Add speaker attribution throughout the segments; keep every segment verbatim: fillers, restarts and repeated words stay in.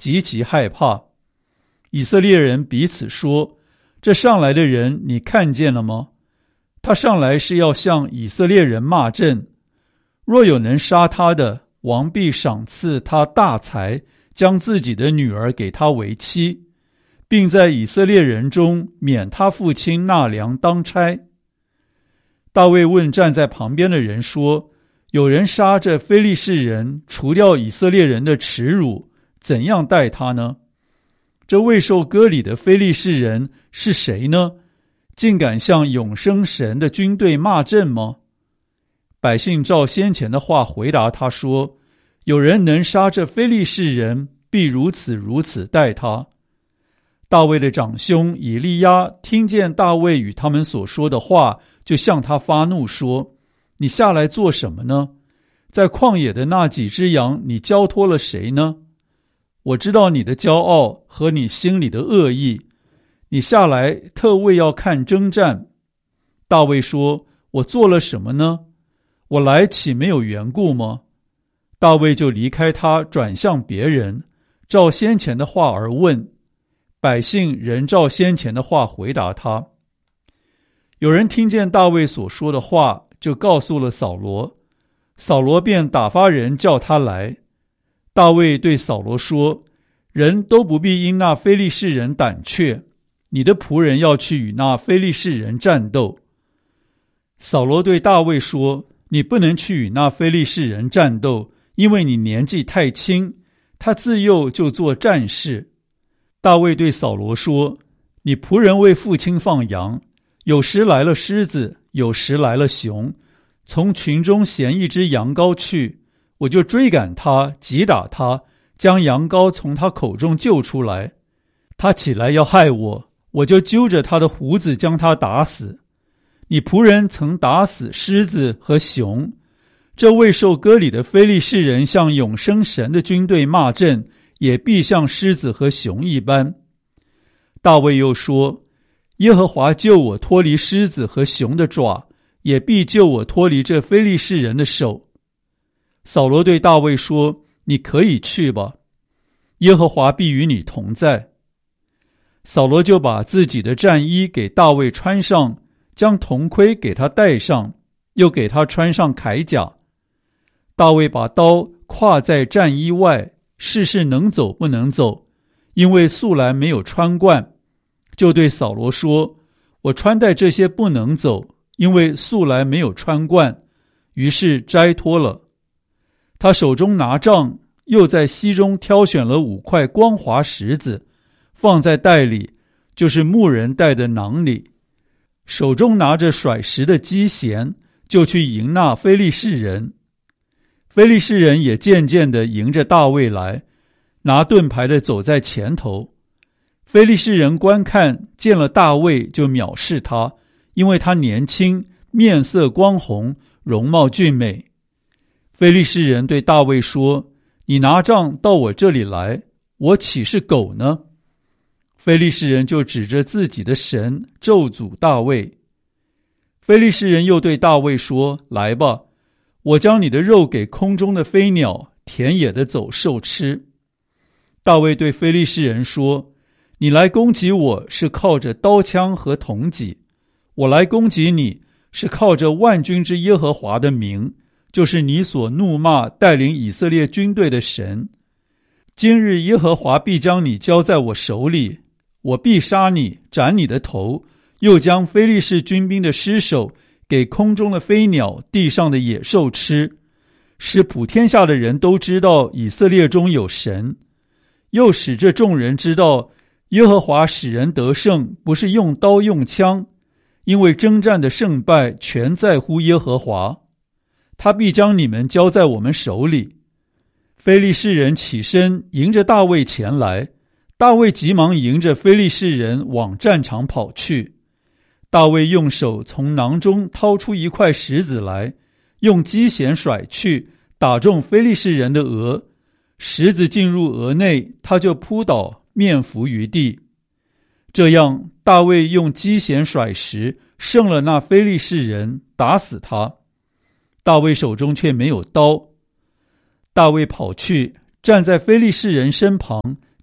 Speaker 1: 极其害怕。以色列人彼此说：这上来的人你看见了吗？他上来是要向以色列人骂阵，若有能杀他的，王必赏赐他大财，将自己的女儿给他为妻，并在以色列人中免他父亲纳粮当差。大卫问站在旁边的人说：有人杀这非利士人，除掉以色列人的耻辱，怎样待他呢？这未受割礼的非利士人是谁呢？竟敢向永生神的军队骂阵吗？百姓照先前的话回答他说：有人能杀这非利士人，必如此如此待他。大卫的长兄以利押听见大卫与他们所说的话，就向他发怒说：你下来做什么呢？在旷野的那几只羊，你交托了谁呢？我知道你的骄傲和你心里的恶意，你下来特为要看征战。大卫说：我做了什么呢？我来岂没有缘故吗？大卫就离开他，转向别人，照先前的话而问。百姓仍照先前的话回答他。有人听见大卫所说的话，就告诉了扫罗，扫罗便打发人叫他来。大卫对扫罗说：人都不必因那非利士人胆怯，你的仆人要去与那非利士人战斗。扫罗对大卫说：你不能去与那非利士人战斗，因为你年纪太轻，他自幼就做战士。大卫对扫罗说：你仆人为父亲放羊，有时来了狮子，有时来了熊，从群中衔一只羊羔去，我就追赶他，击打他，将羊羔从他口中救出来。他起来要害我，我就揪着他的胡子将他打死。你仆人曾打死狮子和熊，这未受割礼的非利士人向永生神的军队骂阵，也必像狮子和熊一般。大卫又说：耶和华救我脱离狮子和熊的爪，也必救我脱离这非利士人的手。扫罗对大卫说：你可以去吧，耶和华必与你同在。扫罗就把自己的战衣给大卫穿上，将铜盔给他戴上，又给他穿上铠甲。大卫把刀挎在战衣外，试试能走不能走，因为素来没有穿惯，就对扫罗说：我穿戴这些不能走，因为素来没有穿惯。于是摘脱了。他手中拿杖，又在溪中挑选了五块光滑石子，放在袋里，就是牧人带的囊里，手中拿着甩石的机弦，就去迎那非利士人。非利士人也渐渐地迎着大卫来，拿盾牌的走在前头。非利士人观看，见了大卫就藐视他，因为他年轻，面色光红，容貌俊美。非利士人对大卫说：你拿杖到我这里来，我岂是狗呢？非利士人就指着自己的神咒诅大卫。非利士人又对大卫说：来吧，我将你的肉给空中的飞鸟、田野的走兽吃。大卫对非利士人说：你来攻击我是靠着刀枪和铜戟，我来攻击你是靠着万军之耶和华的名，就是你所怒骂带领以色列军队的神。今日耶和华必将你交在我手里，我必杀你，斩你的头，又将非利士军兵的尸首给空中的飞鸟、地上的野兽吃，使普天下的人都知道以色列中有神。又使这众人知道，耶和华使人得胜，不是用刀用枪，因为征战的胜败全在乎耶和华。他必将你们交在我们手里。非利士人起身迎着大卫前来，大卫急忙迎着非利士人往战场跑去。大卫用手从囊中掏出一块石子来，用机弦甩去，打中非利士人的额，石子进入额内，他就扑倒，面伏于地。这样大卫用机弦甩石，胜了那非利士人，打死他。大卫手中却没有刀。大卫跑去，站在非利士人身旁，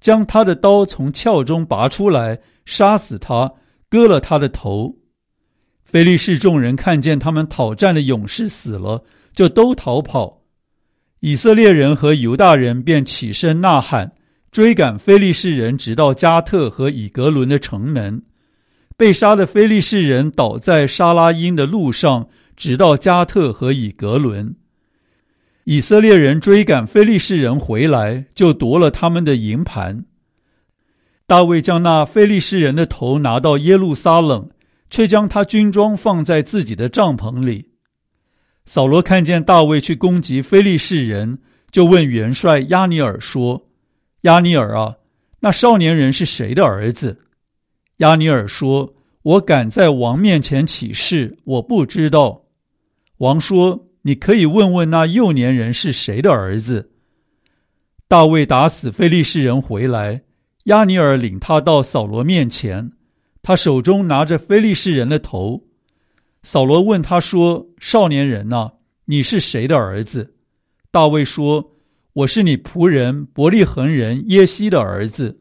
Speaker 1: 将他的刀从鞘中拔出来，杀死他，割了他的头。非利士众人看见他们讨战的勇士死了，就都逃跑。以色列人和犹大人便起身呐喊，追赶非利士人，直到加特和以格伦的城门。被杀的非利士人倒在沙拉因的路上，直到加特和以格伦。以色列人追赶非利士人回来，就夺了他们的营盘。大卫将那非利士人的头拿到耶路撒冷，却将他军装放在自己的帐篷里。扫罗看见大卫去攻击非利士人，就问元帅押尼珥说：押尼珥啊，那少年人是谁的儿子？押尼珥说：我敢在王面前起誓，我不知道。王说：你可以问问那幼年人是谁的儿子。大卫打死非利士人回来，押尼珥领他到扫罗面前，他手中拿着非利士人的头。扫罗问他说：少年人啊，你是谁的儿子？大卫说：我是你仆人伯利恒人耶西的儿子。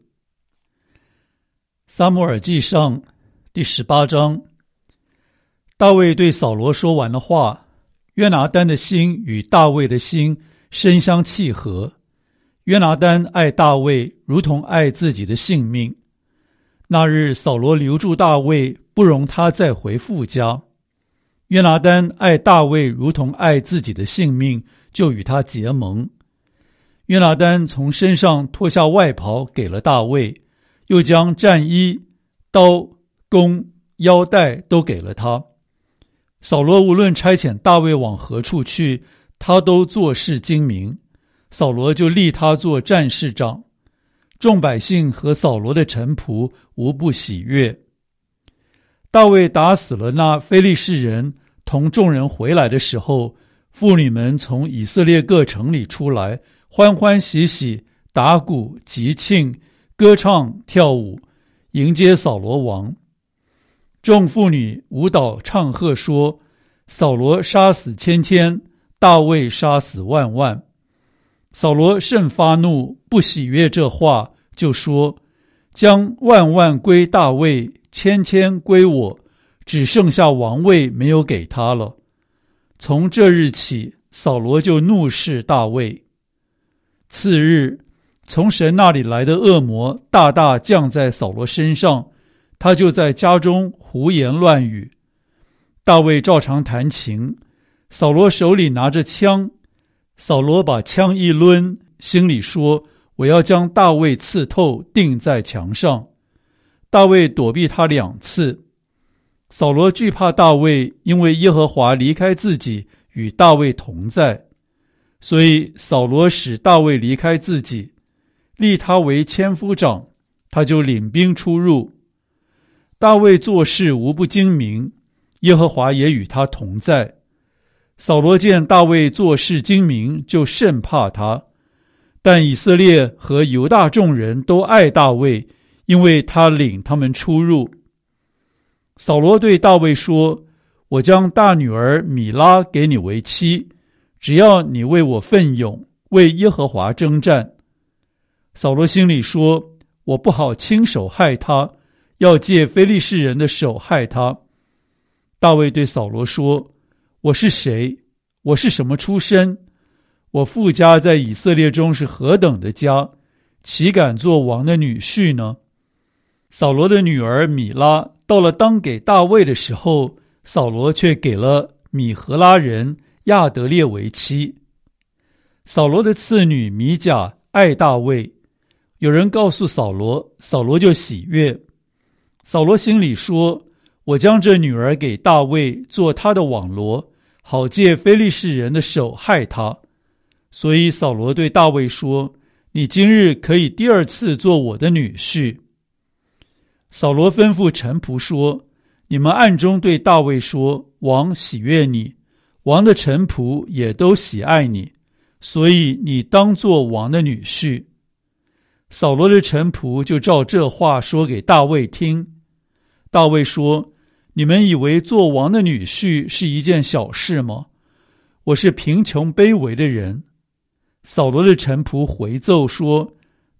Speaker 1: 撒母耳记上第十八章。大卫对扫罗说完了话，约拿单的心与大卫的心深相契合。约拿单爱大卫如同爱自己的性命。那日扫罗留住大卫，不容他再回父家。约拿单爱大卫如同爱自己的性命，就与他结盟。约拿单从身上脱下外袍给了大卫，又将战衣、刀、弓、腰带都给了他。扫罗无论差遣大卫往何处去，他都做事精明，扫罗就立他做战士长。众百姓和扫罗的臣仆无不喜悦。大卫打死了那非利士人，同众人回来的时候，妇女们从以色列各城里出来，欢欢喜喜，打鼓集庆，歌唱跳舞，迎接扫罗王。众妇女舞蹈唱和说：扫罗杀死千千，大卫杀死万万。扫罗甚发怒，不喜悦这话，就说：将万万归大卫，千千归我，只剩下王位没有给他了。从这日起，扫罗就怒视大卫。次日，从神那里来的恶魔大大降在扫罗身上，他就在家中胡言乱语。大卫照常弹琴，扫罗手里拿着枪。扫罗把枪一抡，心里说：我要将大卫刺透，钉在墙上。大卫躲避他两次。扫罗惧怕大卫，因为耶和华离开自己，与大卫同在，所以扫罗使大卫离开自己，立他为千夫长，他就领兵出入。大卫做事无不精明，耶和华也与他同在。扫罗见大卫做事精明，就甚怕他。但以色列和犹大众人都爱大卫，因为他领他们出入。扫罗对大卫说：我将大女儿米拉给你为妻，只要你为我奋勇，为耶和华征战。扫罗心里说：我不好亲手害他，要借非利士人的手害他。大卫对扫罗说：我是谁？我是什么出身？我父家在以色列中是何等的家，岂敢做王的女婿呢？扫罗的女儿米拉到了当给大卫的时候，扫罗却给了米何拉人亚得列为妻。扫罗的次女米甲爱大卫，有人告诉扫罗，扫罗就喜悦。扫罗心里说：我将这女儿给大卫，做他的网罗，好借非利士人的手害他。所以扫罗对大卫说：你今日可以第二次做我的女婿。扫罗吩咐臣仆说：你们暗中对大卫说，王喜悦你，王的臣仆也都喜爱你，所以你当做王的女婿。扫罗的臣仆就照这话说给大卫听。大卫说：你们以为做王的女婿是一件小事吗？我是贫穷卑微的人。扫罗的臣仆回奏说：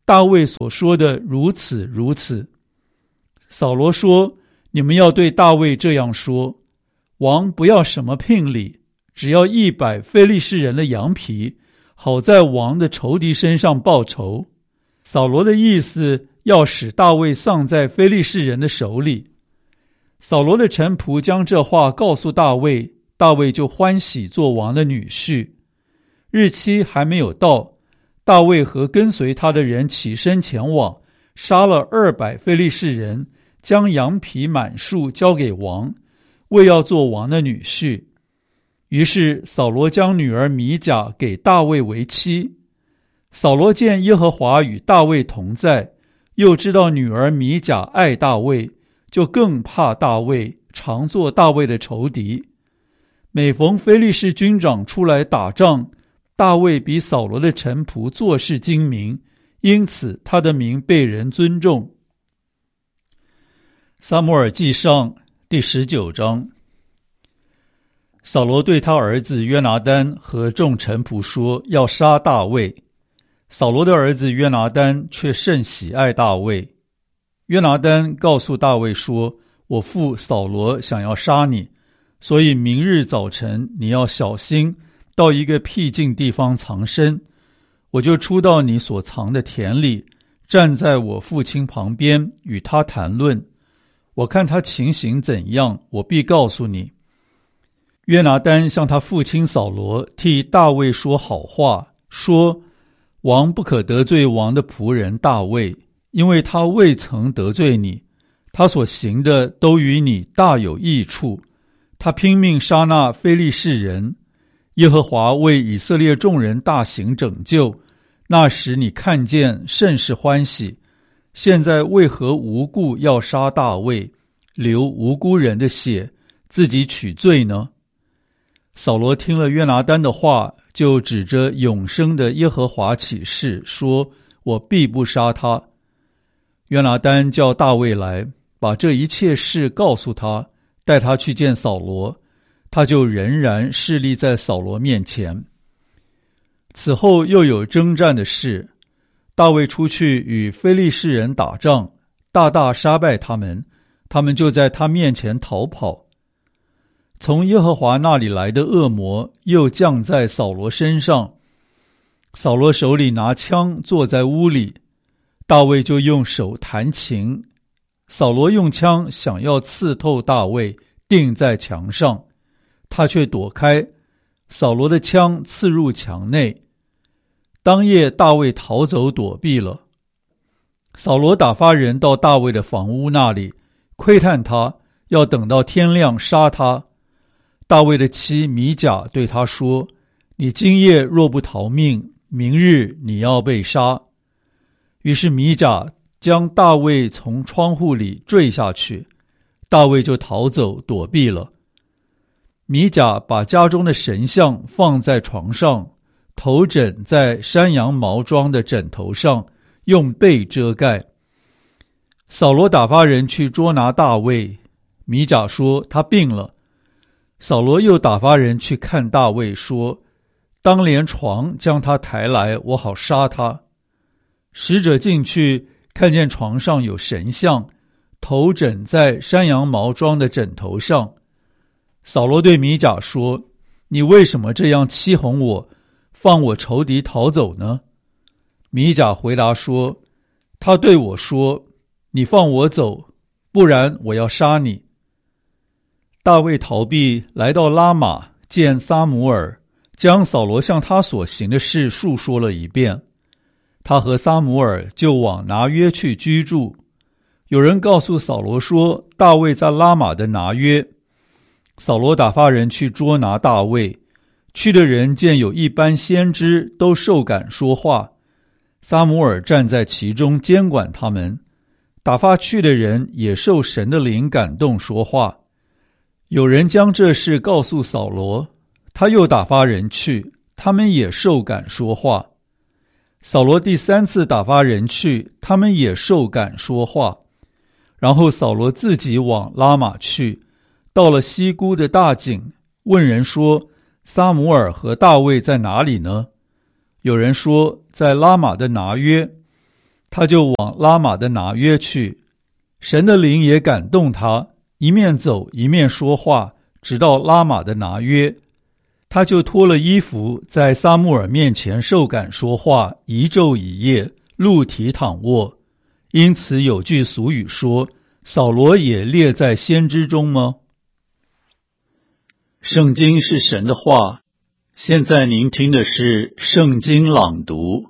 Speaker 1: 大卫所说的如此如此。扫罗说，你们要对大卫这样说，王不要什么聘礼，只要一百非利士人的羊皮，好在王的仇敌身上报仇。扫罗的意思要使大卫丧在非利士人的手里。扫罗的臣仆将这话告诉大卫，大卫就欢喜做王的女婿。日期还没有到，大卫和跟随他的人起身前往，杀了二百非利士人，将羊皮满数交给王，为要做王的女婿。于是扫罗将女儿米甲给大卫为妻。扫罗见耶和华与大卫同在，又知道女儿米甲爱大卫，就更怕大卫，常做大卫的仇敌。每逢非利士军长出来打仗，大卫比扫罗的臣仆做事精明，因此他的名被人尊重。撒母耳记上第十九章。扫罗对他儿子约拿单和众臣仆说，要杀大卫。扫罗的儿子约拿单却甚喜爱大卫。约拿单告诉大卫说，我父扫罗想要杀你，所以明日早晨你要小心，到一个僻静地方藏身，我就出到你所藏的田里，站在我父亲旁边，与他谈论。我看他情形怎样，我必告诉你。约拿单向他父亲扫罗替大卫说好话，说，王不可得罪王的仆人大卫，因为他未曾得罪你，他所行的都与你大有益处。他拼命杀那非利士人，耶和华为以色列众人大行拯救，那时你看见甚是欢喜。现在为何无故要杀大卫，流无辜人的血，自己取罪呢？扫罗听了约拿单的话，就指着永生的耶和华起誓，说，我必不杀他。约拿单叫大卫来，把这一切事告诉他，带他去见扫罗，他就仍然侍立在扫罗面前。此后又有征战的事，大卫出去与非利士人打仗，大大杀败他们，他们就在他面前逃跑。从耶和华那里来的恶魔又降在扫罗身上，扫罗手里拿枪坐在屋里，大卫就用手弹琴，扫罗用枪想要刺透大卫，钉在墙上，他却躲开，扫罗的枪刺入墙内。当夜大卫逃走躲避了。扫罗打发人到大卫的房屋那里，窥探他，要等到天亮杀他。大卫的妻米甲对他说，你今夜若不逃命，明日你要被杀。于是米甲将大卫从窗户里坠下去，大卫就逃走躲避了。米甲把家中的神像放在床上，头枕在山羊毛装的枕头上，用被遮盖。扫罗打发人去捉拿大卫，米甲说他病了。扫罗又打发人去看大卫，说，当连床将他抬来，我好杀他。使者进去，看见床上有神像，头枕在山羊毛装的枕头上。扫罗对米甲说，你为什么这样欺哄我，放我仇敌逃走呢？米甲回答说，他对我说，你放我走，不然我要杀你。大卫逃避，来到拉玛，见撒母耳，将扫罗向他所行的事述说了一遍。他和撒母耳就往拿约去居住。有人告诉扫罗说，大卫在拉玛的拿约。扫罗打发人去捉拿大卫，去的人见有一班先知都受感说话，撒母耳站在其中监管他们，打发去的人也受神的灵感动说话。有人将这事告诉扫罗，他又打发人去，他们也受感说话。扫罗第三次打发人去，他们也受感说话。然后扫罗自己往拉玛去，到了西姑的大井，问人说，撒母耳和大卫在哪里呢？有人说，在拉玛的拿约。 他就往拉玛的拿约去，神的灵也感动他，一面走一面说话，直到拉玛的拿约。他就脱了衣服，在撒母耳面前受感说话，一昼一夜，露体躺卧。因此有句俗语说，扫罗也列在先知中吗？圣经是神的话，现在您听的是圣经朗读。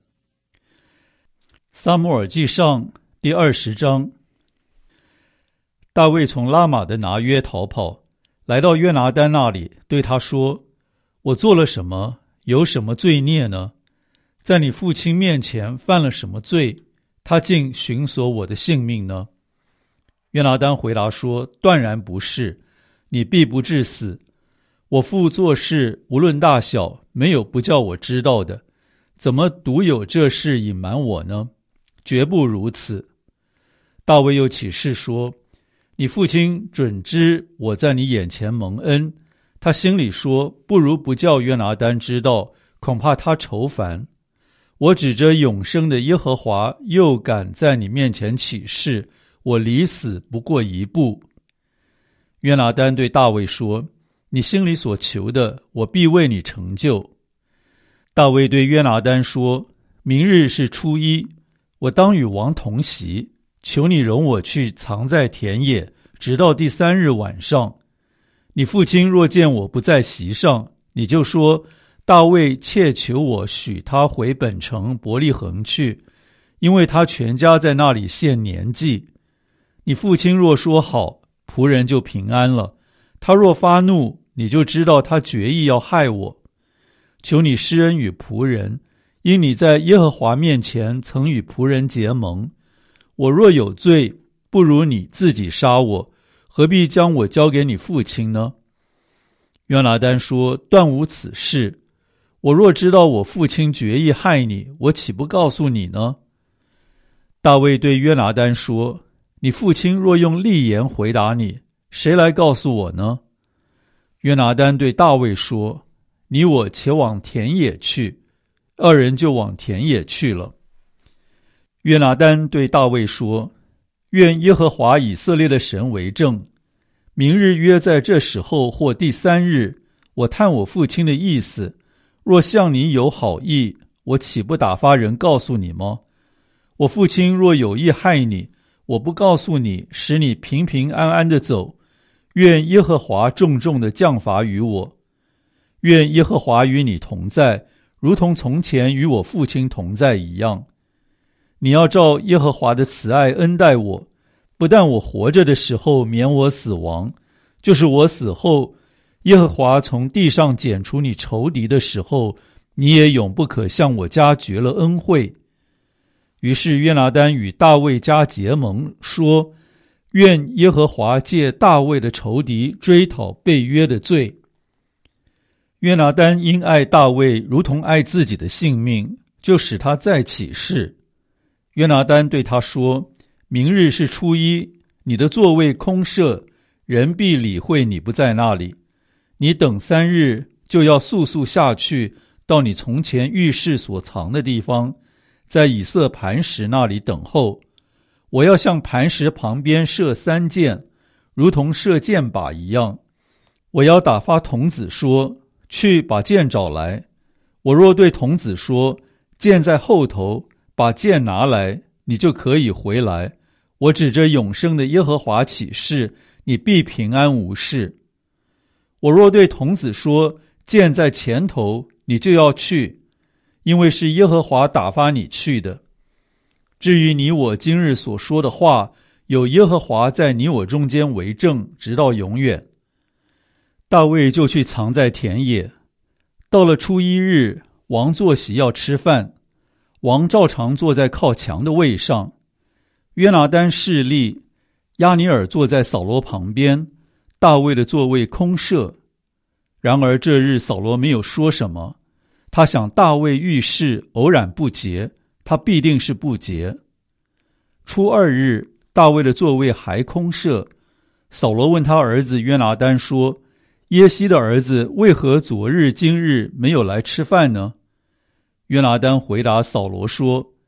Speaker 1: 撒母耳记上第二十章。大卫从拉玛的拿约逃跑，来到约拿单那里，对他说，我做了什么？有什么罪孽呢？在你父亲面前犯了什么罪？他竟寻索我的性命呢？约拿单回答说，断然不是，你必不致死。我父做事无论大小，没有不叫我知道的，怎么独有这事隐瞒我呢？绝不如此。大卫又起誓说，你父亲准知我在你眼前蒙恩。他心里说，不如不叫约拿单知道，恐怕他愁烦。我指着永生的耶和华，又敢在你面前起誓，我离死不过一步。约拿单对大卫说，你心里所求的，我必为你成就。大卫对约拿单说，明日是初一，我当与王同席，求你容我去藏在田野，直到第三日晚上。你父亲若见我不在席上，你就说，大卫切求我许他回本城伯利恒去，因为他全家在那里献年祭。你父亲若说好，仆人就平安了。他若发怒，你就知道他决意要害我。求你施恩与仆人，因你在耶和华面前曾与仆人结盟。我若有罪，不如你自己杀我，何必将我交给你父亲呢？约拿单说，断无此事。我若知道我父亲决意害你，我岂不告诉你呢？大卫对约拿单说，你父亲若用利言回答你，谁来告诉我呢？约拿单对大卫说，你我且往田野去。二人就往田野去了。约拿单对大卫说，愿耶和华以色列的神为证，明日约在这时候或第三日，我探我父亲的意思，若向你有好意，我岂不打发人告诉你吗？我父亲若有意害你，我不告诉你，使你平平安安的走，愿耶和华重重的降罚于我。愿耶和华与你同在，如同从前与我父亲同在一样。你要照耶和华的慈爱恩待我，不但我活着的时候免我死亡，就是我死后，耶和华从地上剪除你仇敌的时候，你也永不可向我家绝了恩惠。于是约拿单与大卫家结盟，说，愿耶和华借大卫的仇敌追讨背约的罪。约拿单因爱大卫如同爱自己的性命，就使他再起誓。约拿单对他说，明日是初一，你的座位空设，人必理会你不在那里。你等三日，就要速速下去，到你从前浴室所藏的地方，在以色磐石那里等候。我要向磐石旁边射三箭，如同射箭靶一样。我要打发童子说，去把箭找来。我若对童子说，箭在后头，把箭拿来，你就可以回来。我指着永生的耶和华起誓，你必平安无事。我若对童子说，箭在前头，你就要去，因为是耶和华打发你去的。至于你我今日所说的话，有耶和华在你我中间为证，直到永远。大卫就去藏在田野。到了初一日，王坐席要吃饭，王照常坐在靠墙的位上。约拿单侍立，押尼珥坐在扫罗旁边，大卫的座位空设。然而这日扫罗没有说什么，他想大卫遇事偶然不洁，他必定是不洁。初二日，大卫的座位还空设。扫罗问他儿子约拿单说，耶西的儿子为何昨日今日没有来吃饭呢？约拿单回答扫罗说，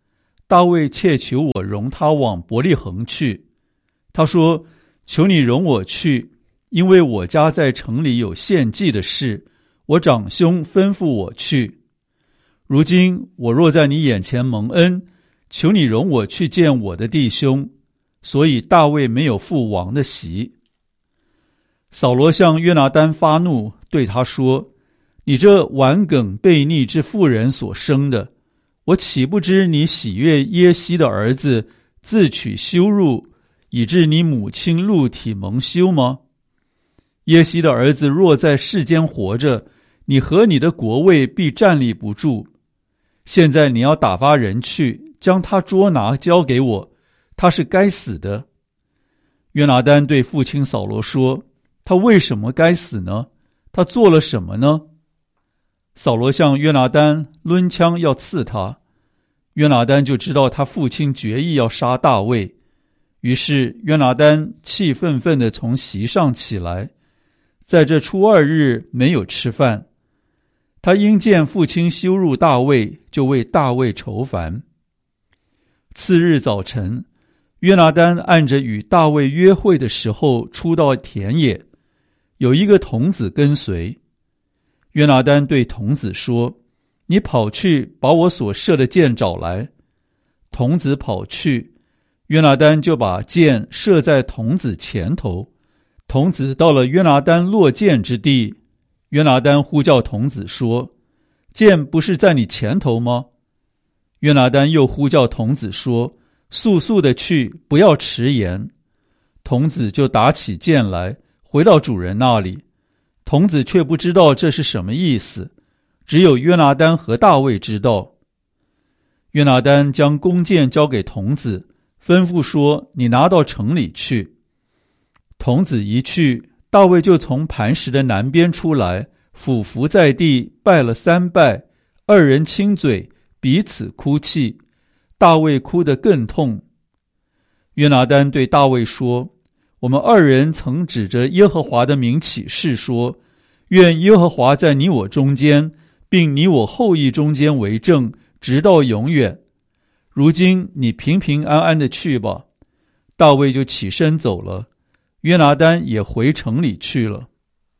Speaker 1: 大卫切求我容他往伯利恒去。他说，求你容我去，因为我家在城里有献祭的事，我长兄吩咐我去。如今我若在你眼前蒙恩，求你容我去见我的弟兄。所以大卫没有赴王的席。扫罗向约拿单发怒，对他说，你这顽梗悖逆之妇人所生的，我岂不知你喜悦耶西的儿子，自取羞辱，以致你母亲露体蒙羞吗？耶西的儿子若在世间活着，你和你的国位必站立不住。现在你要打发人去，将他捉拿交给我，他是该死的。约拿单对父亲扫罗说，他为什么该死呢？他做了什么呢？扫罗向约拿单抡枪要刺他，约拿单就知道他父亲决意要杀大卫，于是约拿单气愤愤地从席上起来，在这初二日没有吃饭。他因见父亲羞辱大卫，就为大卫愁烦。次日早晨，约拿单按着与大卫约会的时候出到田野，有一个童子跟随。约拿单对童子说，你跑去把我所射的箭找来。童子跑去，约拿单就把箭射在童子前头。童子到了约拿单落箭之地，约拿单呼叫童子说，箭不是在你前头吗？约拿单又呼叫童子说，速速的去，不要迟延。童子就打起箭来，回到主人那里。童子却不知道这是什么意思，只有约拿单和大卫知道。约拿单将弓箭交给童子，吩咐说，你拿到城里去。童子一去，大卫就从磐石的南边出来，俯伏在地，拜了三拜，二人亲嘴，彼此哭泣。大卫哭得更痛。约拿单对大卫说，我们二人曾指着耶和华的名起誓说，愿耶和华在你我中间，并你我后裔中间为证，直到永远。如今你平平安安的去吧。大卫就起身走了，约拿单也回城里去了。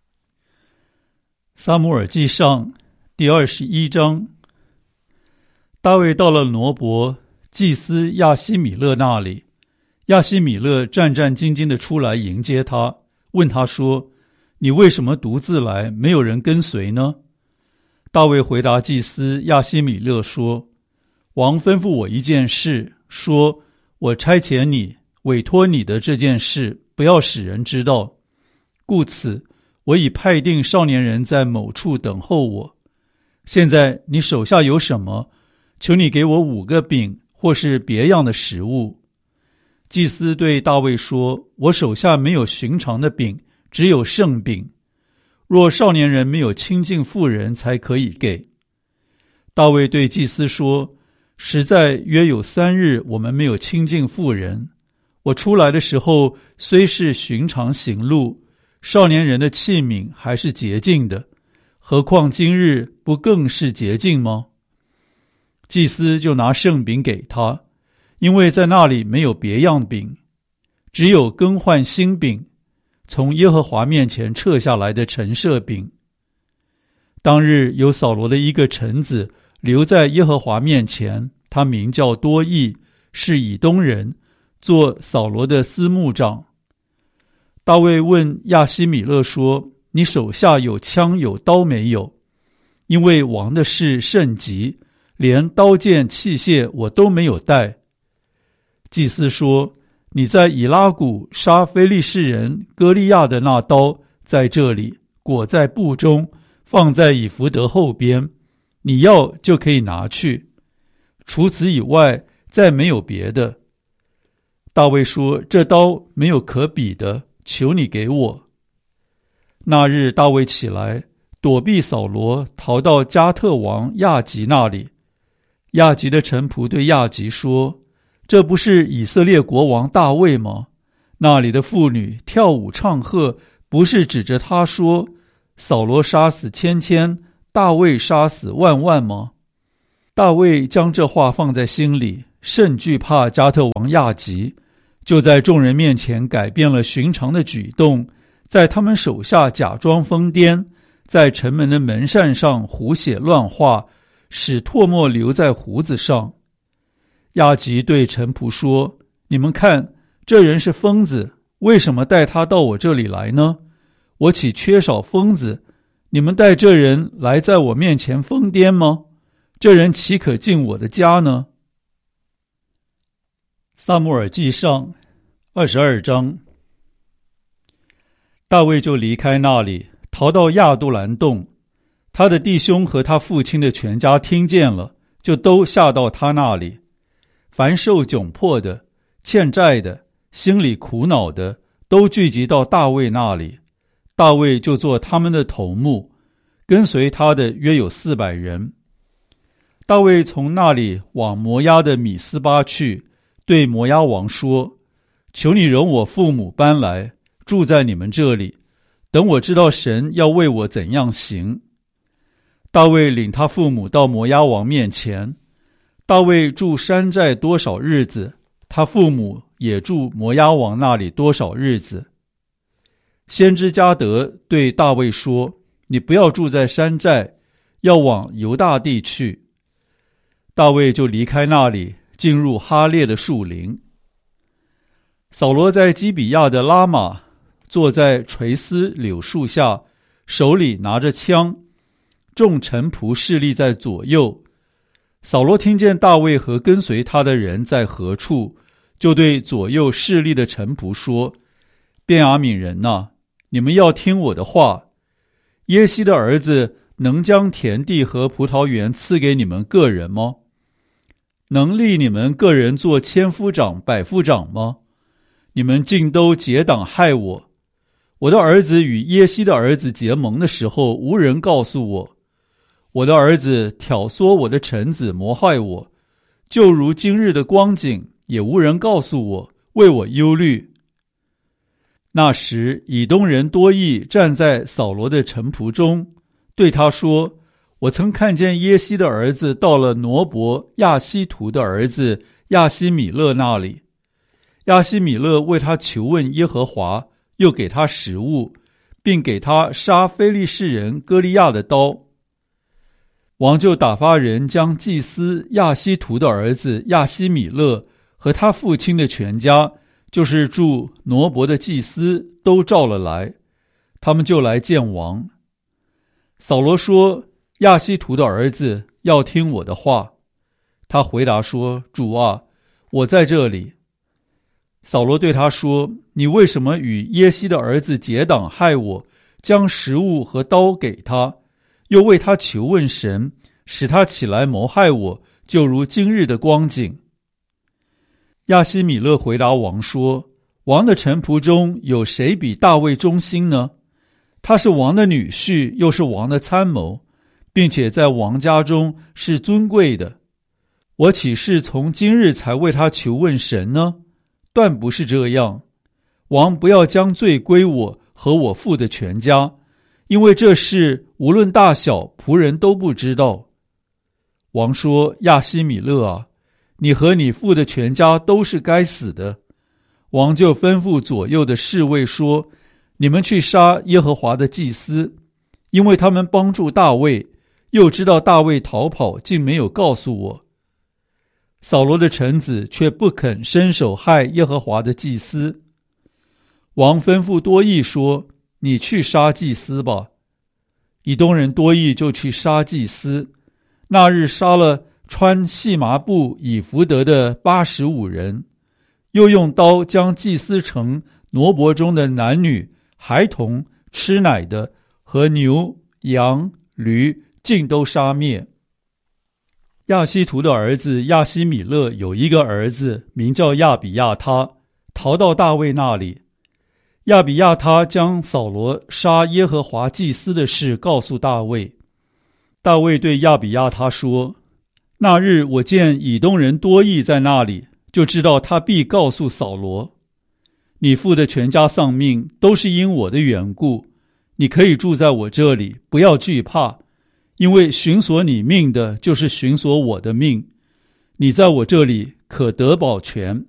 Speaker 1: 撒母耳记上第二十一章。大卫到了挪伯祭司亚希米勒那里，亚希米勒战战兢兢地出来迎接他，问他说，你为什么独自来，没有人跟随呢？大卫回答祭司亚希米勒说，王吩咐我一件事，说我差遣你，委托你的这件事不要使人知道，故此我已派定少年人在某处等候我。现在你手下有什么？求你给我五个饼，或是别样的食物。祭司对大卫说，我手下没有寻常的饼，只有圣饼，若少年人没有亲近妇人，才可以给。大卫对祭司说，实在约有三日，我们没有亲近妇人。我出来的时候，虽是寻常行路，少年人的器皿还是洁净的，何况今日不更是洁净吗？祭司就拿圣饼给他，因为在那里没有别样饼，只有更换新饼，从耶和华面前撤下来的陈设饼。当日有扫罗的一个臣子留在耶和华面前，他名叫多益，是以东人，做扫罗的司牧长。大卫问亚希米勒说，你手下有枪有刀没有？因为王的事甚急，连刀剑器械我都没有带。祭司说，你在以拉谷杀非利士人歌利亚的那刀在这里，裹在布中，放在以弗得后边，你要就可以拿去，除此以外再没有别的。大卫说，这刀没有可比的，求你给我。那日大卫起来，躲避扫罗，逃到加特王亚吉那里。亚吉的臣仆对亚吉说，这不是以色列国王大卫吗？那里的妇女跳舞唱和，不是指着他说，扫罗杀死千千，大卫杀死万万吗？大卫将这话放在心里， 甚惧怕加特王亚吉，就在众人面前改变了寻常的举动，在他们手下假装疯癫，在城门的门扇上胡写乱画，使唾沫留在胡子上。亚吉对臣仆说：你们看，这人是疯子，为什么带他到我这里来呢？我岂缺少疯子？你们带这人来在我面前疯癫吗？这人岂可进我的家呢？撒母耳记上二十二章。大卫就离开那里，逃到亚杜兰洞。他的弟兄和他父亲的全家听见了，就都下到他那里。凡受窘迫的、欠债的、心里苦恼的，都聚集到大卫那里。大卫就做他们的头目，跟随他的约有四百人。大卫从那里往摩押的米斯巴去，对摩押王说：求你容我父母搬来，住在你们这里，等我知道神要为我怎样行。大卫领他父母到摩押王面前。大卫住山寨多少日子，他父母也住摩押王那里多少日子。先知加得对大卫说：你不要住在山寨，要往犹大地去。大卫就离开那里，进入哈列的树林。扫罗在基比亚的拉玛坐在垂丝柳树下，手里拿着枪，众臣仆侍立在左右。扫罗听见大卫和跟随他的人在何处，就对左右侍立的臣仆说：便雅悯人哪，你们要听我的话。耶西的儿子能将田地和葡萄园赐给你们个人吗？能立你们个人做千夫长、百夫长吗？你们竟都结党害我。我的儿子与耶西的儿子结盟的时候，无人告诉我。我的儿子挑唆我的臣子谋害我，就如今日的光景，也无人告诉我，为我忧虑。那时以东人多益站在扫罗的臣仆中，对他说：我曾看见耶西的儿子到了挪伯亚希图的儿子亚希米勒那里。亚希米勒为他求问耶和华，又给他食物，并给他杀非利士人歌利亚的刀。王就打发人将祭司亚希图的儿子亚希米勒和他父亲的全家，就是住挪伯的祭司，都召了来。他们就来见王。扫罗说：亚希图的儿子要听我的话。他回答说：主啊，我在这里。扫罗对他说：你为什么与耶西的儿子结党害我，将食物和刀给他，又为他求问神，使他起来谋害我，就如今日的光景？亚希米勒回答王说：王的臣仆中有谁比大卫忠心呢？他是王的女婿，又是王的参谋，并且在王家中是尊贵的。我岂是从今日才为他求问神呢？断不是这样。王不要将罪归我和我父的全家，因为这事无论大小，仆人都不知道。王说：亚希米勒啊，你和你父的全家都是该死的。王就吩咐左右的侍卫说：你们去杀耶和华的祭司，因为他们帮助大卫，又知道大卫逃跑，竟没有告诉我。扫罗的臣子却不肯伸手害耶和华的祭司。王吩咐多益说：你去杀祭司吧。以东人多益就去杀祭司，那日杀了穿细麻布以弗得的八十五人，又用刀将祭司城挪伯中的男女、孩童、吃奶的和牛、羊、驴尽都杀灭。亚希图的儿子亚希米勒有一个儿子，名叫亚比亚他，逃到大卫那里。亚比亚他将扫罗杀耶和华祭司的事告诉大卫。大卫对亚比亚他说：那日我见以东人多益在那里，就知道他必告诉扫罗，你父的全家丧命，都是因我的缘故。你可以住在我这里，不要惧怕，因为寻索你命的，就是寻索我的命。你在我这里可得保全。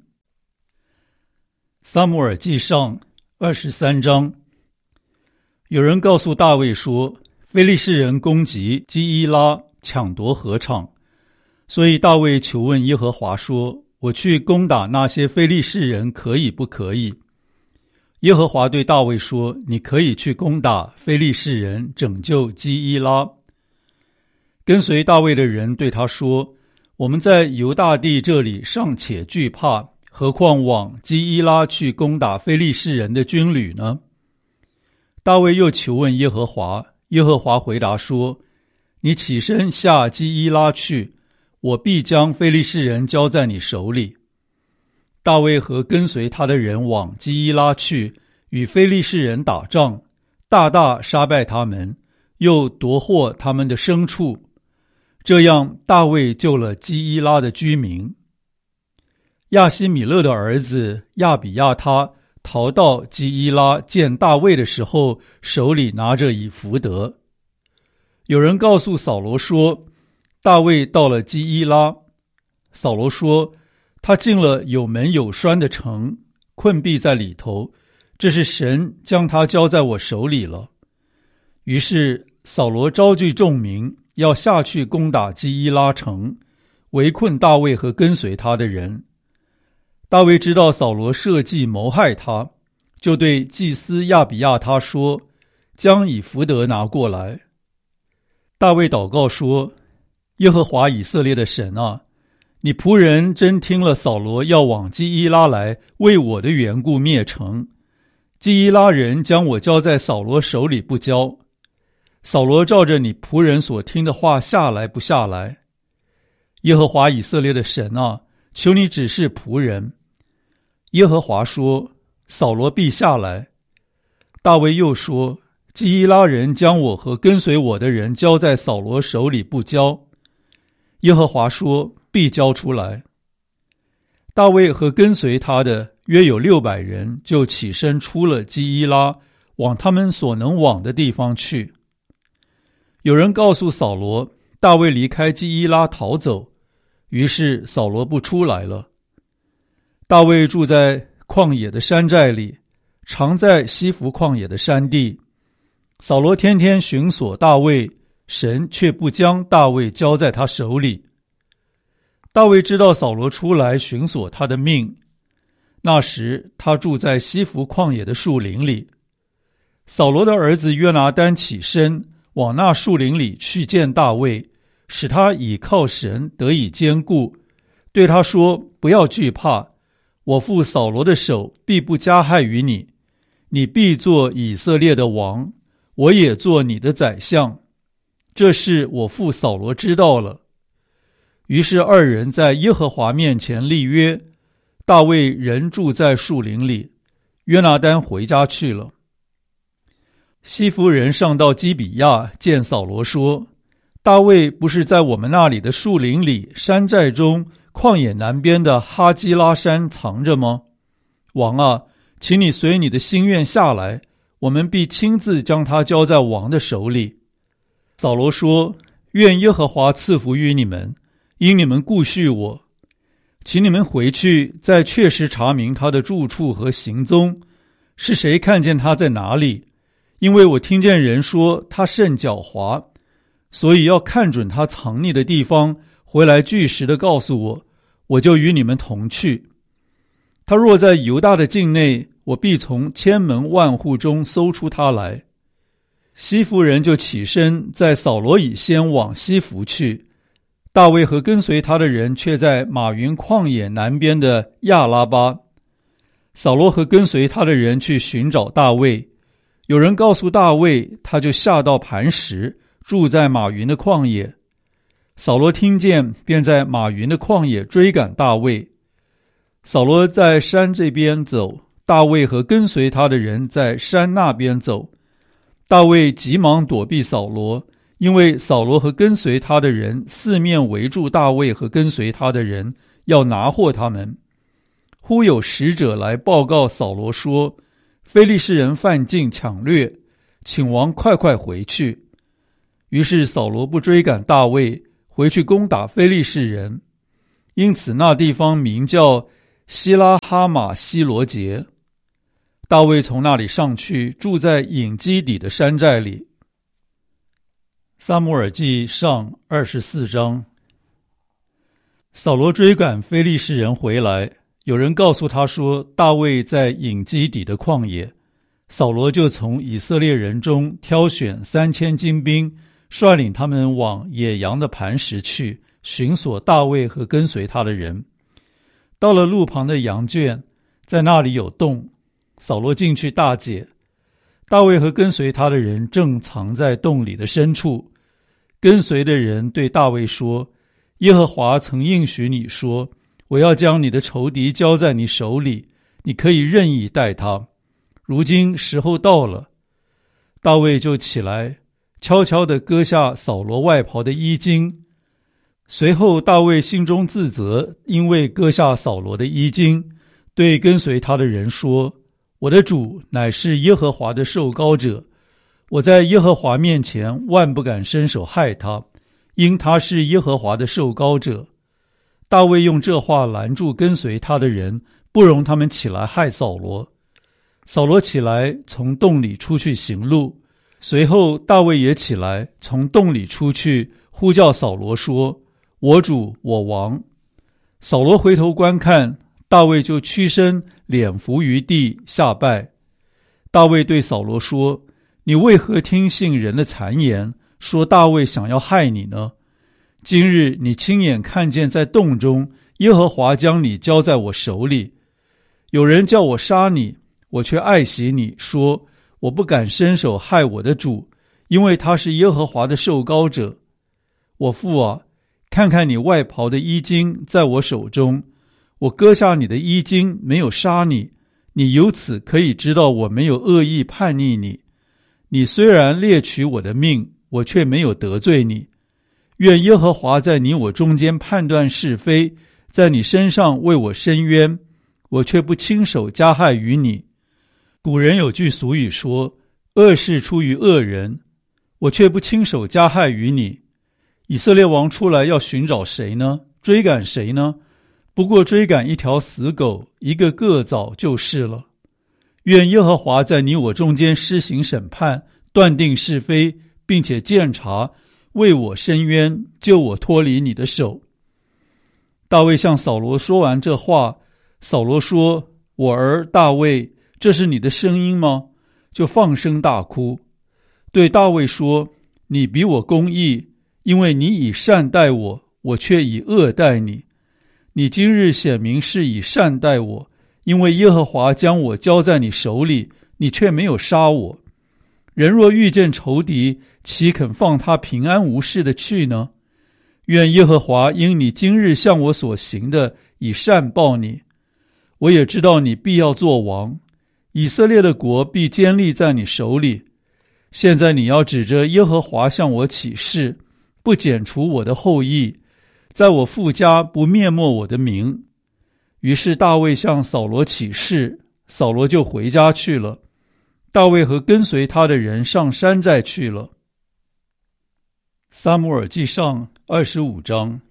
Speaker 1: 撒母耳记上二十三章，有人告诉大卫说，非利士人攻击基伊拉，抢夺禾场，所以大卫求问耶和华说，我去攻打那些非利士人可以不可以？耶和华对大卫说，你可以去攻打非利士人，拯救基伊拉。跟随大卫的人对他说，我们在犹大地这里尚且惧怕，何况往基伊拉去攻打非利士人的军旅呢？大卫又求问耶和华，耶和华回答说，你起身下基伊拉去，我必将非利士人交在你手里。大卫和跟随他的人往基伊拉去，与非利士人打仗，大大杀败他们，又夺获他们的牲畜。这样大卫救了基伊拉的居民。亚希米勒的儿子亚比亚他逃到基伊拉见大卫的时候，手里拿着以弗得。有人告诉扫罗说，大卫到了基伊拉。扫罗说，他进了有门有栓的城，困闭在里头，这是神将他交在我手里了。于是扫罗招聚众民，要下去攻打基伊拉城，围困大卫和跟随他的人。大卫知道扫罗设计谋害他，就对祭司亚比亚他说，将以弗得拿过来。大卫祷告说，耶和华以色列的神啊，你仆人真听了扫罗要往基伊拉来，为我的缘故灭城，基伊拉人将我交在扫罗手里不交。扫罗照着你仆人所听的话下来不下来？耶和华以色列的神啊，求你指示仆人。耶和华说，扫罗必下来。大卫又说，基伊拉人将我和跟随我的人交在扫罗手里不交。耶和华说，必交出来。大卫和跟随他的约有六百人，就起身出了基伊拉，往他们所能往的地方去。有人告诉扫罗，大卫离开基伊拉逃走，于是扫罗不出来了。大卫住在旷野的山寨里，常在西弗旷野的山地。扫罗天天寻索大卫，神却不将大卫交在他手里。大卫知道扫罗出来寻索他的命，那时他住在西弗旷野的树林里。扫罗的儿子约拿单起身，往那树林里去见大卫，使他倚靠神得以坚固，对他说，不要惧怕，我父扫罗的手必不加害于你，你必做以色列的王，我也做你的宰相。这事我父扫罗知道了。于是二人在耶和华面前立约，大卫仍住在树林里，约拿单回家去了。西弗人上到基比亚见扫罗说，大卫不是在我们那里的树林里山寨中旷野南边的哈基拉山藏着吗？王啊，请你随你的心愿下来，我们必亲自将他交在王的手里。扫罗说，愿耶和华赐福于你们，因你们顾恤我。请你们回去，再确实查明他的住处和行踪，是谁看见他在哪里，因为我听见人说他甚狡猾，所以要看准他藏匿的地方，回来据实的告诉我，我就与你们同去。他若在犹大的境内，我必从千门万户中搜出他来。西弗人就起身，在扫罗以先往西弗去。大卫和跟随他的人却在马云旷野南边的亚拉巴。扫罗和跟随他的人去寻找大卫，有人告诉大卫，他就下到磐石，住在马云的旷野。扫罗听见，便在马云的旷野追赶大卫。扫罗在山这边走，大卫和跟随他的人在山那边走。大卫急忙躲避扫罗，因为扫罗和跟随他的人四面围住大卫和跟随他的人，要拿获他们。忽有使者来报告扫罗说，非利士人犯境抢掠，请王快快回去。于是扫罗不追赶大卫，回去攻打非利士人。 因此那地方名叫希拉哈马希罗杰。大卫从那里上去，住在隐基底的山寨里。撒母耳记上二十四章。扫罗追赶非利士人回来，有人告诉他说，大卫在隐基底的旷野。扫罗就从以色列人中挑选三千精兵，率领他们往野羊的磐石去，寻索大卫和跟随他的人。到了路旁的羊圈，在那里有洞，扫罗进去大解。大卫和跟随他的人正藏在洞里的深处。跟随的人对大卫说，耶和华曾应许你说，我要将你的仇敌交在你手里，你可以任意待他。如今时候到了。大卫就起来，悄悄地割下扫罗外袍的衣襟。随后大卫心中自责，因为割下扫罗的衣襟，对跟随他的人说，我的主乃是耶和华的受膏者，我在耶和华面前万不敢伸手害他，因他是耶和华的受膏者。大卫用这话拦住跟随他的人，不容他们起来害扫罗。扫罗起来，从洞里出去行路。随后大卫也起来，从洞里出去，呼叫扫罗说，我主，我王。扫罗回头观看，大卫就屈身脸伏于地下拜。大卫对扫罗说，你为何听信人的谗言，说大卫想要害你呢？今日你亲眼看见在洞中，耶和华将你交在我手里。有人叫我杀你，我却爱惜你，说我不敢伸手害我的主，因为他是耶和华的受膏者。我父啊，看看你外袍的衣襟在我手中，我割下你的衣襟，没有杀你，你由此可以知道我没有恶意叛逆你。你虽然猎取我的命，我却没有得罪你。愿耶和华在你我中间判断是非，在你身上为我伸冤，我却不亲手加害于你。古人有句俗语说，恶事出于恶人，我却不亲手加害于你。以色列王出来要寻找谁呢？追赶谁呢？不过追赶一条死狗，一个个枣就是了。愿耶和华在你我中间施行审判，断定是非，并且鉴察，为我伸冤，救我脱离你的手。大卫向扫罗说完这话，扫罗说，我儿大卫，这是你的声音吗？就放声大哭。对大卫说，你比我公义，因为你以善待我，我却以恶待你。你今日显明是以善待我，因为耶和华将我交在你手里，你却没有杀我。人若遇见仇敌，岂肯放他平安无事的去呢？愿耶和华因你今日向我所行的，以善报你。我也知道你必要做王，以色列的国必坚立在你手里。现在你要指着耶和华向我起誓，不剪除我的后裔，在我父家不灭没我的名。于是大卫向扫罗起誓，扫罗就回家去了。大卫和跟随他的人上山寨去了。撒母耳记上二十五章。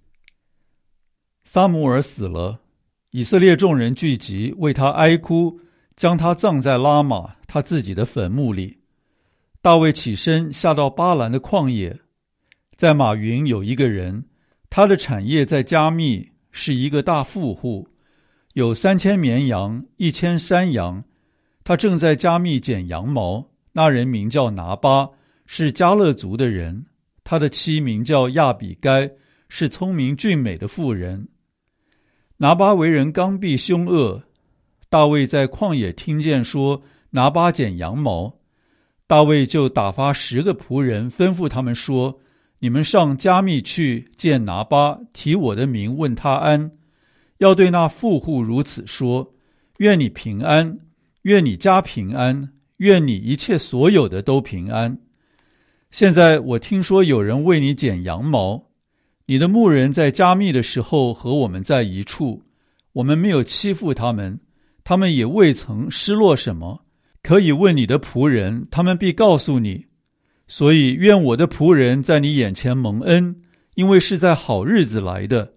Speaker 1: 撒母耳死了，以色列众人聚集，为他哀哭，将他葬在拉玛他自己的坟墓里。大卫起身下到巴兰的旷野，在马云有一个人，他的产业在加密，是一个大富户，有三千绵羊，一千山羊。他正在加密剪羊毛，那人名叫拿巴，是迦勒族的人。他的妻名叫亚比该，是聪明俊美的妇人。拿巴为人刚愎凶恶，大卫在旷野听见说拿巴剪羊毛，大卫就打发十个仆人，吩咐他们说，你们上加密去见拿巴，提我的名问他安，要对那富户如此说，愿你平安，愿你家平安，愿你一切所有的都平安。现在我听说有人为你剪羊毛，你的牧人在加密的时候和我们在一处，我们没有欺负他们，他们也未曾失落什么，可以问你的仆人，他们必告诉你。所以愿我的仆人在你眼前蒙恩，因为是在好日子来的。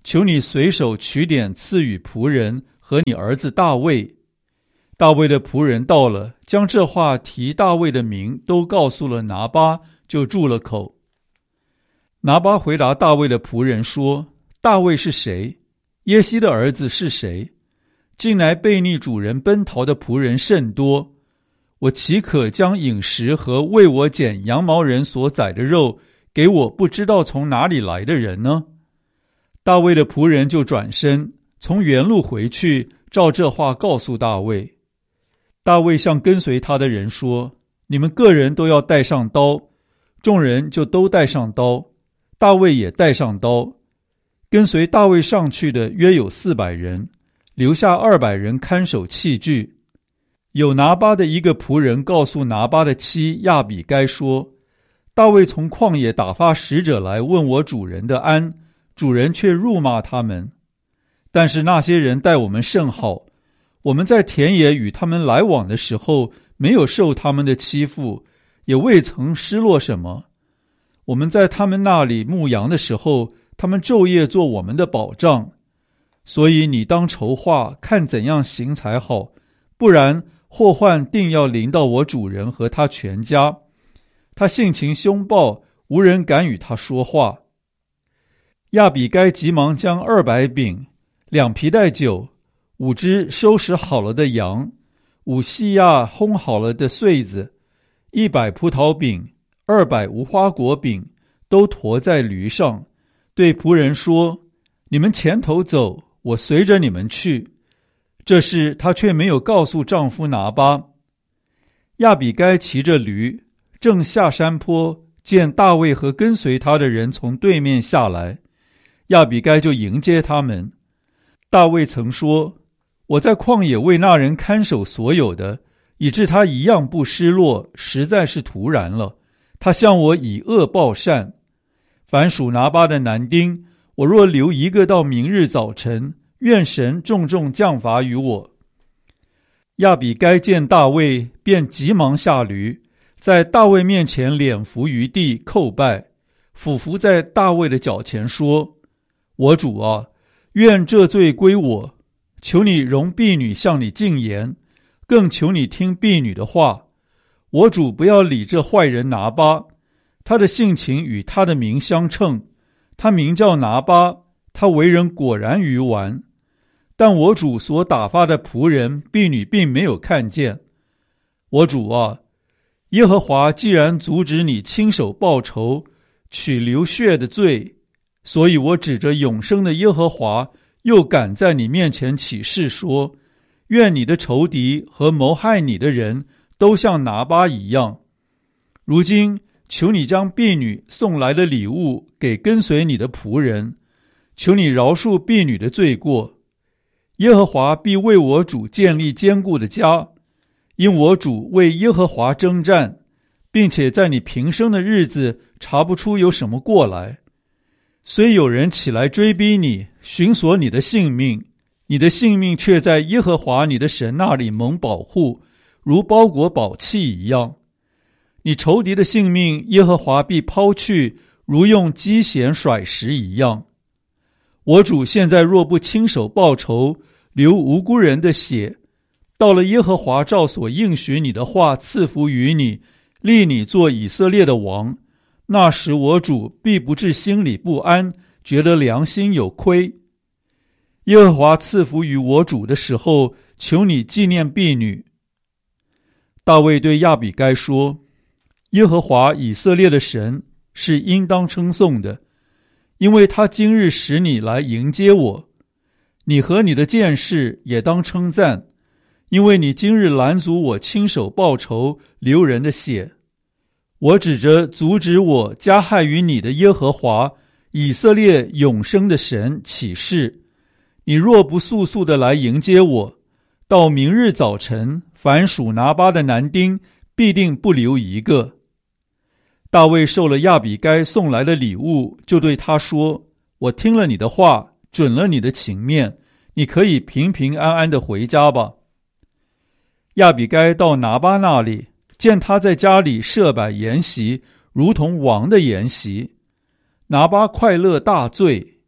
Speaker 1: 求你随手取点赐予仆人和你儿子大卫。大卫的仆人到了，将这话提大卫的名都告诉了拿巴，就住了口。拿巴回答大卫的仆人说：大卫是谁？耶西的儿子是谁？近来悖逆主人奔逃的仆人甚多，我岂可将饮食和为我剪羊毛人所宰的肉给我不知道从哪里来的人呢？大卫的仆人就转身从原路回去，照这话告诉大卫。大卫向跟随他的人说：你们个人都要带上刀。众人就都带上刀，大卫也带上刀。跟随大卫上去的约有四百人，留下二百人看守器具。有拿巴的一个仆人告诉拿巴的妻亚比该说：大卫从旷野打发使者来问我主人的安，主人却辱骂他们。但是那些人待我们甚好，我们在田野与他们来往的时候，没有受他们的欺负，也未曾失落什么。我们在他们那里牧羊的时候，他们昼夜做我们的保障。所以你当筹划，看怎样行才好，不然祸患定要临到我主人和他全家。他性情凶暴，无人敢与他说话。亚比该急忙将二百饼、两皮带酒、五只收拾好了的羊、五细亚烘好了的穗子、一百葡萄饼、二百无花果饼，都驮在驴上，对仆人说：你们前头走，我随着你们去。这事她却没有告诉丈夫拿巴。亚比该骑着驴，正下山坡，见大卫和跟随他的人从对面下来，亚比该就迎接他们。大卫曾说：我在旷野为那人看守所有的，以致他一样不失落，实在是突然了。他向我以恶报善。凡属拿巴的男丁，我若留一个到明日早晨，愿神重重降罚于我。亚比该见大卫，便急忙下驴，在大卫面前脸伏于地叩拜，俯伏在大卫的脚前说：我主啊，愿这罪归我，求你容婢女向你进言，更求你听婢女的话。我主不要理这坏人拿巴，他的性情与他的名相称，他名叫拿巴，他为人果然愚顽。但我主所打发的仆人婢女并没有看见。我主啊，耶和华既然阻止你亲手报仇，取流血的罪，所以我指着永生的耶和华，又敢在你面前起誓说：愿你的仇敌和谋害你的人都像拿巴一样。如今求你将婢女送来的礼物给跟随你的仆人，求你饶恕婢女的罪过。耶和华必为我主建立坚固的家，因我主为耶和华征战，并且在你平生的日子查不出有什么过来。虽有人起来追逼你，寻索你的性命，你的性命却在耶和华你的神那里蒙保护，如包裹宝器一样。你仇敌的性命，耶和华必抛去，如用机弦甩石一样。我主现在若不亲手报仇，流无辜人的血，到了耶和华照所应许你的话赐福于你，立你做以色列的王，那时我主必不至心里不安，觉得良心有亏。耶和华赐福于我主的时候，求你纪念婢女。大卫对亚比该说：耶和华以色列的神是应当称颂的，因为他今日使你来迎接我。你和你的剑士也当称赞，因为你今日拦阻我亲手报仇，流人的血。我指着阻止我加害于你的耶和华以色列永生的神起誓，你若不速速地来迎接我，到明日早晨，凡属拿巴的男丁必定不留一个。大卫受了亚比该送来的礼物，就对他说：我听了你的话，准了你的情面，你可以平平安安地回家吧。亚比该到拿巴那里，见他在家里设摆筵席，如同王的筵席。拿巴快乐大醉，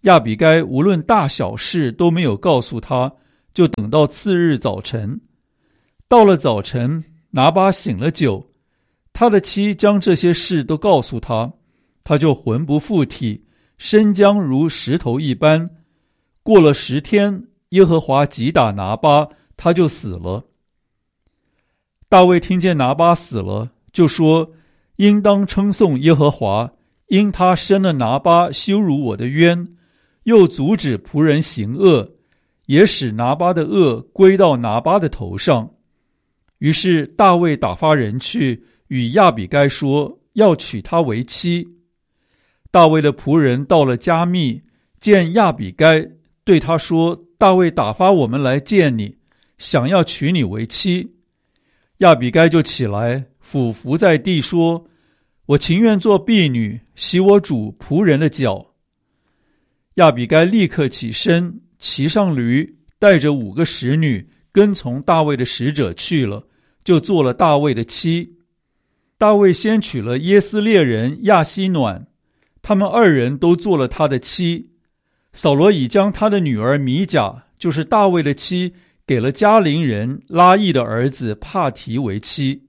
Speaker 1: 亚比该无论大小事都没有告诉他，就等到次日早晨。到了早晨，拿巴醒了酒，他的妻将这些事都告诉他，他就魂不附体，身僵如石头一般。过了十天，耶和华击打拿巴，他就死了。大卫听见拿巴死了，就说：应当称颂耶和华，因他伸了拿巴羞辱我的冤，又阻止仆人行恶，也使拿巴的恶归到拿巴的头上。于是大卫打发人去与亚比该说，要娶她为妻。大卫的仆人到了加密，见亚比该，对他说：大卫打发我们来见你，想要娶你为妻。亚比该就起来，俯伏在地说：我情愿做婢女，洗我主仆人的脚。亚比该立刻起身，骑上驴，带着五个使女，跟从大卫的使者去了，就做了大卫的妻。大卫先娶了耶斯列人亚希暖，他们二人都做了他的妻。扫罗已将他的女儿米甲，就是大卫的妻，给了加林人拉益的儿子帕提为妻。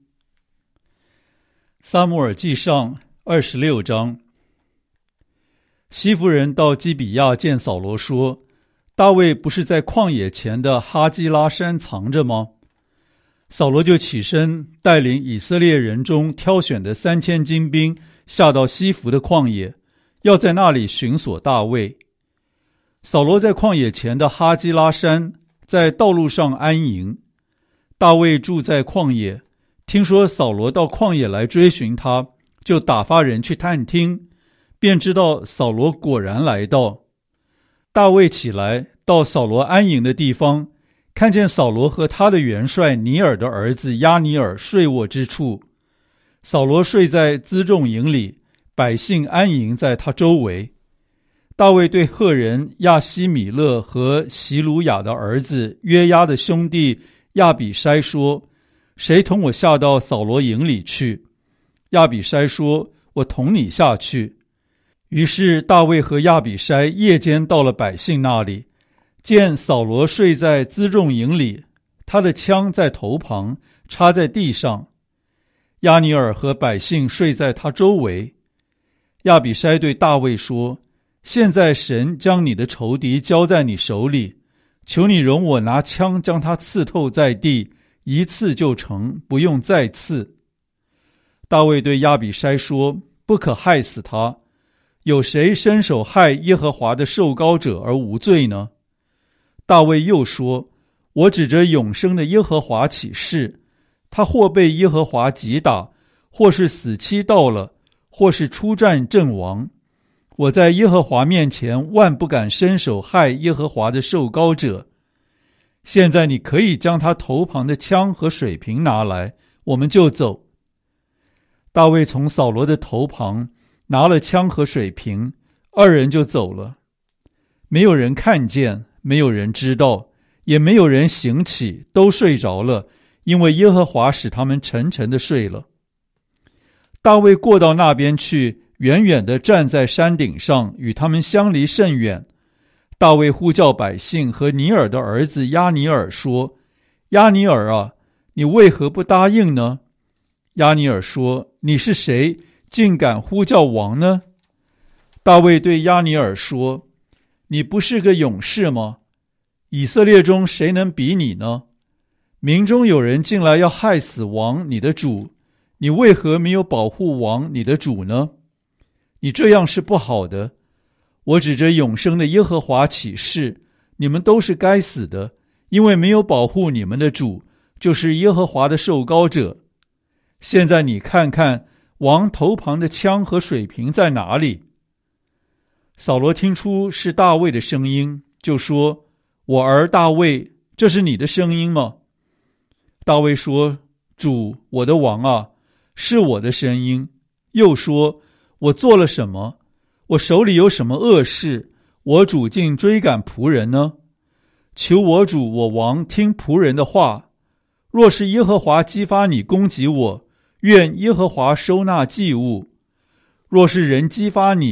Speaker 1: 撒母耳记上二十六章。西弗人到基比亚见扫罗说：大卫不是在旷野前的哈基拉山藏着吗？扫罗就起身，带领以色列人中挑选的三千精兵，下到西弗的旷野，要在那里寻索大卫。扫罗在旷野前的哈基拉山，在道路上安营。大卫住在旷野，听说扫罗到旷野来追寻他，就打发人去探听，便知道扫罗果然来到。大卫起来，到扫罗安营的地方，看见扫罗和他的元帅尼尔的儿子押尼尔睡卧之处。扫罗睡在辎重营里，百姓安营在他周围。大卫对赫人亚希米勒和席鲁雅的儿子约押的兄弟亚比筛说：谁同我下到扫罗营里去？亚比筛说：我同你下去。于是大卫和亚比筛夜间到了百姓那里，见扫罗睡在辎重营里，他的枪在头旁，插在地上。押尼尔和百姓睡在他周围。亚比筛对大卫说：现在神将你的仇敌交在你手里，求你容我拿枪将他刺透在地，一刺就成，不用再刺。大卫对亚比筛说：不可害死他，有谁伸手害耶和华的受膏者而无罪呢？大卫又说：我指着永生的耶和华起誓，他或被耶和华击打，或是死期到了，或是出战阵亡，我在耶和华面前万不敢伸手害耶和华的受膏者。现在你可以将他头旁的枪和水瓶拿来，我们就走。大卫从扫罗的头旁拿了枪和水瓶，二人就走了。没有人看见，没有人知道，也没有人醒起，都睡着了，因为耶和华使他们沉沉地睡了。大卫过到那边去，远远地站在山顶上，与他们相离甚远。大卫呼叫百姓和尼尔的儿子押尼尔说：押尼尔啊，你为何不答应呢？押尼尔说：你是谁，竟敢呼叫王呢？大卫对押尼尔说：你不是个勇士吗？以色列中谁能比你呢？民中有人进来要害死王你的主，你为何没有保护王你的主呢？你这样是不好的。我指着永生的耶和华起誓，你们都是该死的，因为没有保护你们的主，就是耶和华的受膏者。现在你看看王头旁的枪和水瓶在哪里？扫罗听出是大卫的声音，就说：我儿大卫，这是你的声音吗？大卫说：主，我的王啊，是我的声音。又说：我做了什么？我手里有什么恶事？我主竟追赶仆人呢？求我主我王听仆人的话。若是耶和华激发你攻击我，愿耶和华收纳祭物；若是人激发你，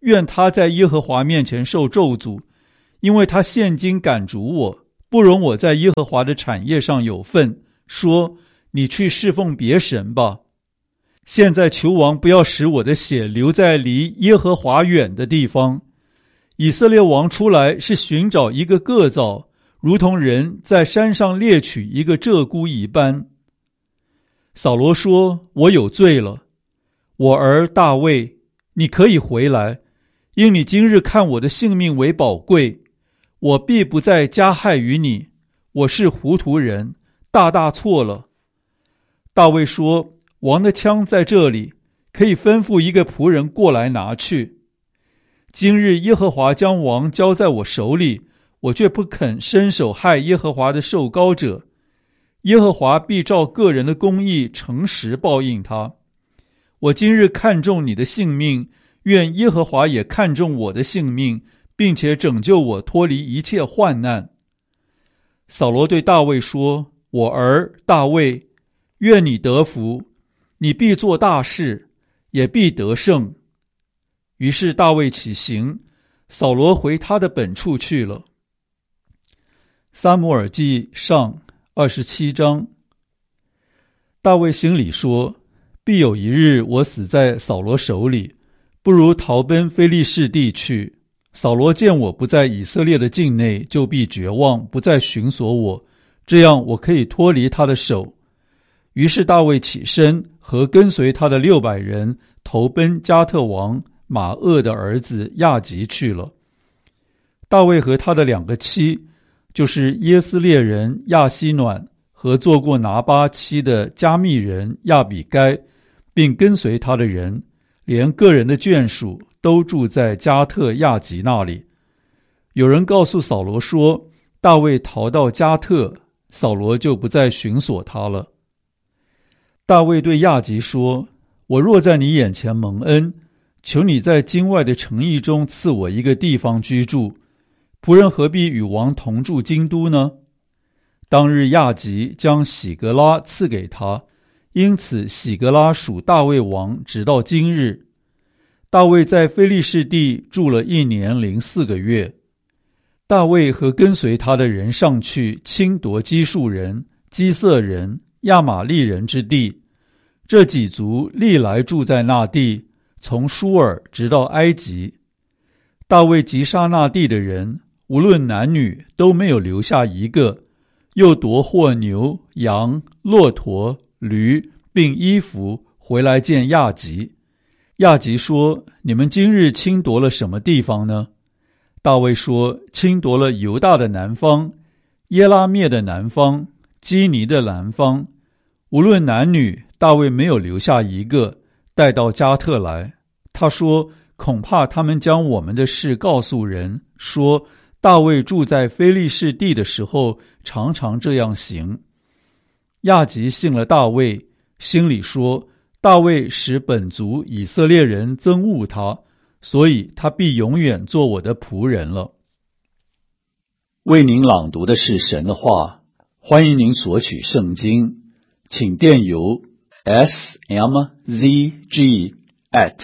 Speaker 1: 愿他在耶和华面前受咒诅，因为他现今赶逐我，不容我在耶和华的产业上有份，说你去侍奉别神吧。现在求王不要使我的血流在离耶和华远的地方。以色列王出来是寻找一个个蚤，如同人在山上猎取一个鹧鸪一般。扫罗说，我有罪了，我儿大卫，你可以回来，因你今日看我的性命为宝贵，我必不再加害于你，我是糊涂人，大大错了。大卫说，王的枪在这里，可以吩咐一个仆人过来拿去。今日耶和华将王交在我手里，我却不肯伸手害耶和华的受膏者，耶和华必照个人的公义诚实报应他。我今日看重你的性命，愿耶和华也看重我的性命，并且拯救我脱离一切患难。扫罗对大卫说，我儿大卫，愿你得福，你必做大事，也必得胜。于是大卫起行，扫罗回他的本处去了。撒母耳记上二十七章。大卫心里说，必有一日我死在扫罗手里，不如逃奔非利士地去。扫罗见我不在以色列的境内，就必绝望，不再寻索我，这样我可以脱离他的手。于是大卫起身，和跟随他的六百人投奔加特王马厄的儿子亚吉去了。大卫和他的两个妻，就是耶斯列人亚希暖和做过拿巴妻的加密人亚比该，并跟随他的人，连个人的眷属都住在加特亚吉那里。有人告诉扫罗说，大卫逃到加特，扫罗就不再寻索他了。大卫对亚吉说，我若在你眼前蒙恩，求你在京外的城邑中赐我一个地方居住，仆人何必与王同住京都呢？当日亚吉将喜格拉赐给他，因此喜格拉属大卫王直到今日。大卫在非利士地住了一年零四个月。大卫和跟随他的人上去侵夺基述人、基色人、亚玛利人之地，这几族历来住在那地，从舒尔直到埃及。大卫击杀那地的人，无论男女，都没有留下一个，又夺获牛、羊、骆驼、驴，并衣服回来见亚吉。亚吉说，你们今日侵夺了什么地方呢？大卫说，侵夺了犹大的南方，耶拉灭的南方，基尼的南方，无论男女，大卫没有留下一个，带到加特来。他说，恐怕他们将我们的事告诉人，说大卫住在非利士地的时候常常这样行。亚吉信了大卫，心里说，大卫使本族以色列人憎恶他，所以他必永远做我的仆人了。为您朗读的是神的话，欢迎您索取圣经，请电邮 s m z g at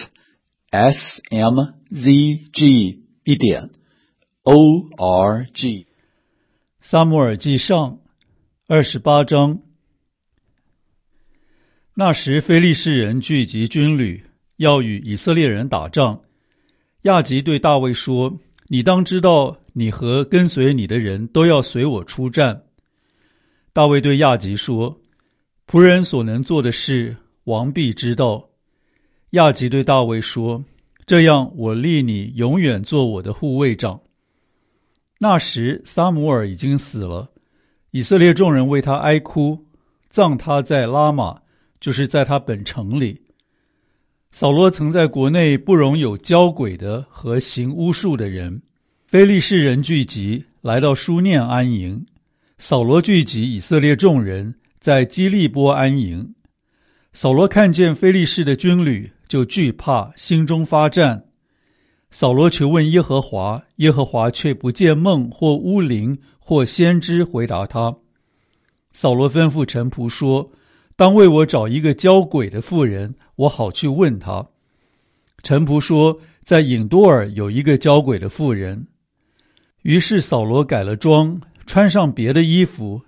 Speaker 1: s m z g 一点 o r g。 撒母耳记上二十八章。那时非利士人聚集军旅，要与以色列人打仗。亚吉对大卫说，你当知道，你和跟随你的人都要随我出战。大卫对亚吉说，仆人所能做的事，王必知道。亚吉对大卫说，这样我立你永远做我的护卫长。那时撒母耳已经死了，以色列众人为他哀哭，葬他在拉玛，就是在他本城里。扫罗曾在国内不容有交鬼的和行巫术的人。非利士人聚集，来到书念安营。扫罗聚集以色列众人，在基利波安营。扫罗看见非利士的军旅，就惧怕，心中发战。扫罗求问耶和华，耶和华却不借梦或巫灵或先知回答他。扫罗吩咐臣仆说，当为我找一个交鬼的妇人，我好去问他。 臣仆说，在隐多尔有一个交鬼的妇人。于是扫罗改了装，穿上别的衣服，